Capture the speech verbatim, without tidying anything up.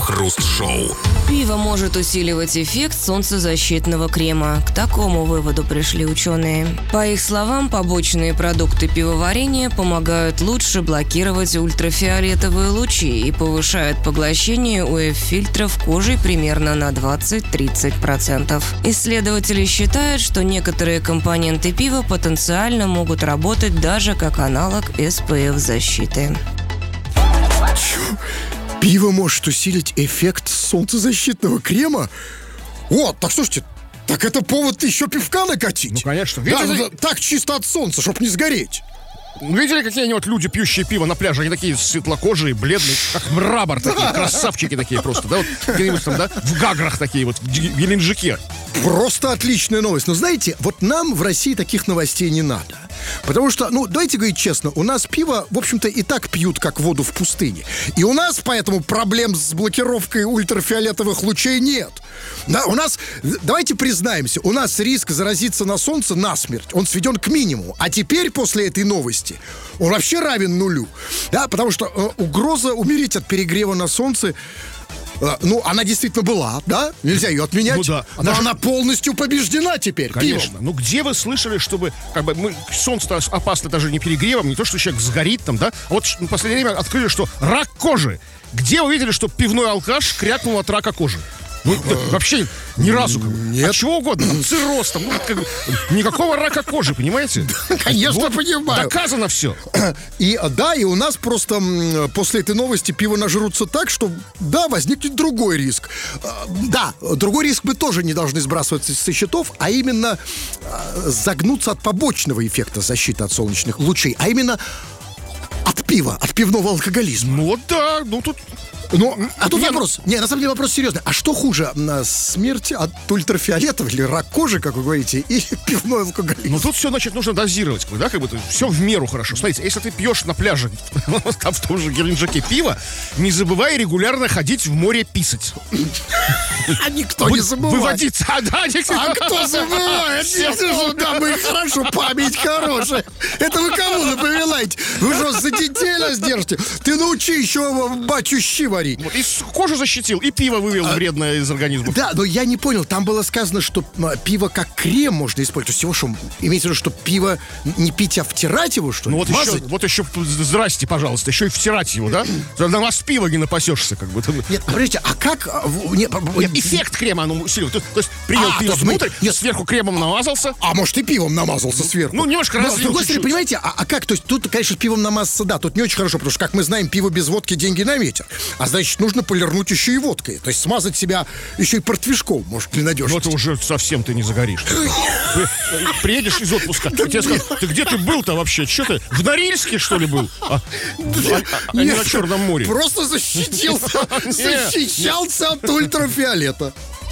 Хруст-шоу. Пиво может усиливать эффект солнцезащитного крема. К такому выводу пришли ученые. По их словам, побочные продукты пивоварения помогают лучше блокировать ультрафиолетовые лучи и повышают поглощение ю эф фильтров кожи примерно на двадцать-тридцать процентов. Исследователи считают, что некоторые компоненты пива потенциально могут работать даже как аналог эс пэ эф защиты. Пиво может усилить эффект солнцезащитного крема? Вот, так слушайте, так это повод еще пивка накатить? Ну, конечно. Да, Видели, ну, так чисто от солнца, чтоб не сгореть. видели какие-нибудь люди, пьющие пиво на пляже? Они такие светлокожие, бледные, как мрамор такие, красавчики такие просто, да? Вот где-нибудь там, да? В Гаграх такие вот, в Геленджике. Просто отличная новость. Но знаете, вот нам в России таких новостей не надо. Потому что, ну, давайте говорить честно, у нас пиво, в общем-то, и так пьют, как воду в пустыне. И у нас поэтому проблем с блокировкой ультрафиолетовых лучей нет. Да, у нас, давайте признаемся, у нас риск заразиться на солнце насмерть, он сведен к минимуму. А теперь, после этой новости, он вообще равен нулю. Да, потому что э, угроза умереть от перегрева на солнце, ну, она действительно была, да? Нельзя ее отменять. Ну, да. Но она полностью побеждена теперь. Конечно. Пивом. Ну, где вы слышали, чтобы, как бы, мы, солнце опасно даже не перегревом, не то, что человек сгорит там, да? А вот в последнее время открыли, что рак кожи. Где вы видели, что пивной алкаш крякнул от рака кожи? Ну, вообще ни разу. Как бы. Нет. От чего угодно. Там, цирроз, там, ну, как бы, никакого рака кожи, понимаете? Конечно, вот, понимаю. Доказано все. И да, и у нас просто м, после этой новости пиво нажрутся так, что, да, возникнет другой риск. А, Да, другой риск мы тоже не должны сбрасывать со счетов, а именно а, загнуться от побочного эффекта защиты от солнечных лучей, а именно от пива, от пивного алкоголизма. Ну, вот да, ну, тут... Ну, а тут Не, вопрос, не, на самом деле вопрос серьезный. А что хуже, м, смерть от ультрафиолетов или рак кожи, как вы говорите, и пивной алкоголизм? Ну, тут все, значит, нужно дозировать, да, как бы, все в меру хорошо. Смотрите, если ты пьешь на пляже, там в том же Геленджике пиво, не забывай регулярно ходить в море писать. А никто не забывает. Выводиться, а, да, никто. А кто забывает? Я сижу, да, мы хорошо, память хорошая. Это вы кому напоминаете? Вы что, за детей нас держите? Ты научи еще батю щи варить. Вот, и кожу защитил, и пиво вывел А, вредное из организма. Да, но я не понял, там было сказано, что а, пиво как крем можно использовать. Всего, что имеется в виду, что пиво не пить, а втирать его, что ли? Ну вот еще, Мазать? вот еще, здрасте, пожалуйста, еще и втирать его, да? На вас пиво не напасешься, как бы. Нет, подождите, а как... а, в- не, Нет, эффект крема оно усиливает. То, то есть принял А, пиво то есть мы- внутрь, нет. сверху кремом намазался. А может, и пивом намазался сверху? Ну, немножко Но, разлил с другой стороны, чуть-чуть. понимаете, а, а как? То есть тут, конечно, пивом намазаться, да, тут не очень хорошо, потому что, как мы знаем, пиво без водки деньги на ветер. А значит, нужно полирнуть еще и водкой. То есть смазать себя еще и портвишком, может, для Ну, надежности. это уже совсем ты не загоришь. Ты приедешь из отпуска, а тебе скажут, ты где ты был-то вообще? Че ты, в Норильске, что ли, был? А, а- а не Нет, на Черном море. Просто защитился, защищался от ультрафиолета.